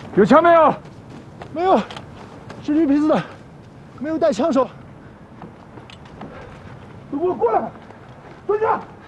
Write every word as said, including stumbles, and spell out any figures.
有枪没有？ 没有，是绿皮子的，没有带枪手。都给我过来，蹲下！